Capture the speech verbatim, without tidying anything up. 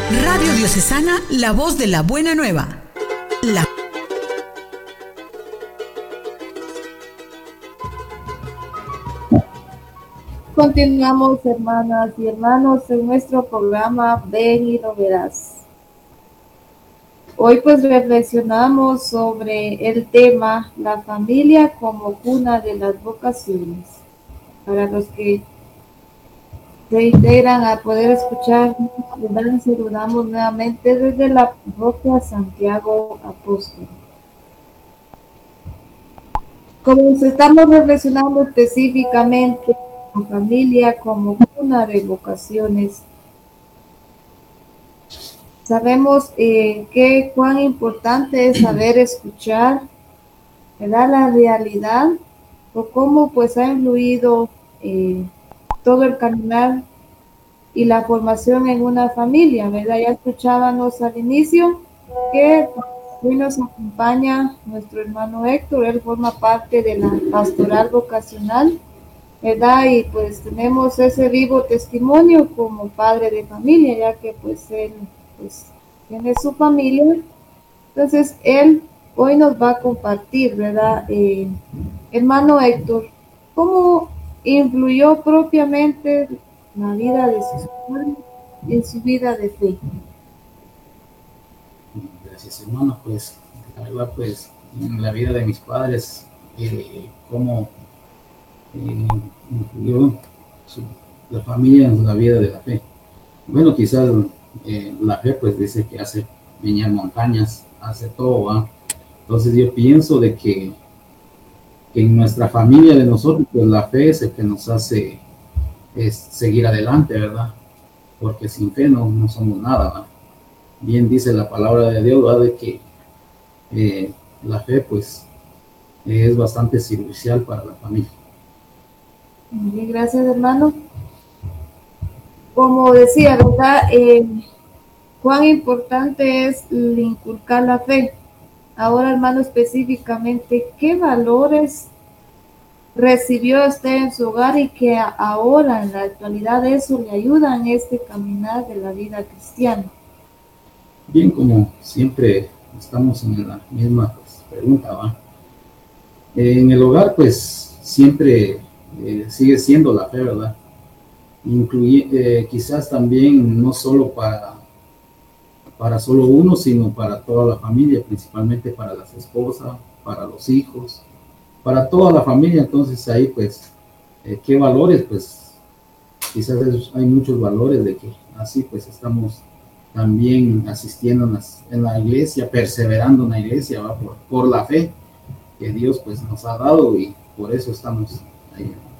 Radio Diocesana, la voz de la buena nueva. La... Continuamos, hermanas y hermanos, en nuestro programa Ven y lo verás. Hoy pues reflexionamos sobre el tema la familia como cuna de las vocaciones. Para los que se integran a poder escuchar, saludamos nuevamente desde la parroquia Santiago Apóstol. Como estamos reflexionando específicamente la familia como cuna de vocaciones, sabemos eh, que cuán importante es saber escuchar, ¿verdad?, la realidad, o cómo pues ha influido eh, todo el caminar y la formación en una familia, ¿verdad? Ya escuchábamos al inicio que hoy nos acompaña nuestro hermano Héctor. Él forma parte de la pastoral vocacional, ¿verdad? Y pues tenemos ese vivo testimonio como padre de familia, ya que pues él pues tiene su familia. Entonces él hoy nos va a compartir, ¿verdad? Eh, hermano Héctor, ¿cómo influyó propiamente la vida de sus padres en su vida de fe? Gracias, hermano. Pues la verdad, pues en la vida de mis padres, eh, cómo eh, influyó su, la familia en la vida de la fe. Bueno, quizás eh, la fe pues dice que hace peñas montañas, hace todo, ¿va? Entonces yo pienso de que, que en nuestra familia de nosotros, pues la fe es el que nos hace es seguir adelante, ¿verdad? Porque sin fe no, no somos nada, ¿va? Bien dice la palabra de Dios, ¿va?, de que eh, la fe pues eh, es bastante servicial para la familia. Bien, gracias, hermano. Como decía, ¿verdad? Eh, cuán importante es inculcar la fe. Ahora, hermano, específicamente, ¿qué valores recibió usted en su hogar y que ahora, en la actualidad, eso le ayuda en este caminar de la vida cristiana? Bien, como siempre estamos en la misma pues, pregunta, ¿va? Eh, en el hogar, pues siempre eh, sigue siendo la fe, ¿verdad? Incluye, eh, quizás también no solo para, para solo uno, sino para toda la familia, principalmente para las esposas, para los hijos, para toda la familia. Entonces ahí pues, eh, ¿qué valores? Pues quizás es, hay muchos valores de que así pues estamos también asistiendo en, las, en la iglesia, perseverando en la iglesia, ¿va? Por, por la fe que Dios pues nos ha dado, y por eso estamos ahí